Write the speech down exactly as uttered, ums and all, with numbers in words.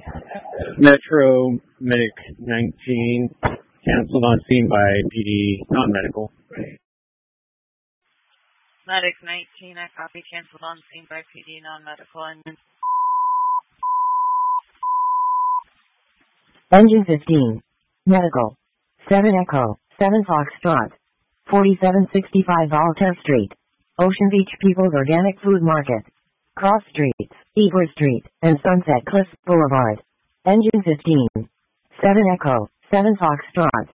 Metro Medic nineteen, canceled on scene by P D, non-medical. Medic nineteen, I copy, canceled on scene by P D, non-medical. And Engine fifteen, medical. seven Echo, seven Foxtrot. forty-seven sixty-five Alta Street. Ocean Beach People's Organic Food Market. Cross Streets, Ybor Street, and Sunset Cliffs Boulevard. Engine fifteen. seven Echo, seven Foxtrot.